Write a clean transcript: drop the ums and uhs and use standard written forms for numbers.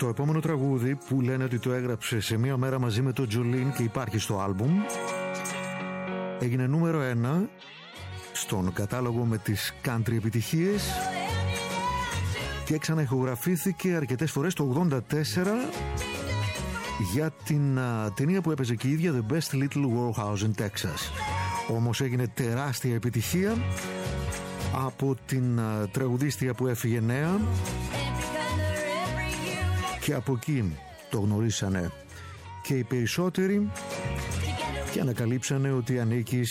Το επόμενο τραγούδι που λένε ότι το έγραψε σε μία μέρα μαζί με τον Jolene και υπάρχει στο άλμπουμ, έγινε νούμερο 1 στον κατάλογο με τις country επιτυχίες και ξαναηχογραφήθηκε αρκετές φορές το 1984 για την ταινία που έπαιζε και η ίδια, The Best Little Whorehouse in Texas. Όμως έγινε τεράστια επιτυχία από την τραγουδίστρια που έφυγε νέα και από εκεί το γνωρίσανε και οι περισσότεροι και ανακαλύψανε ότι ανήκει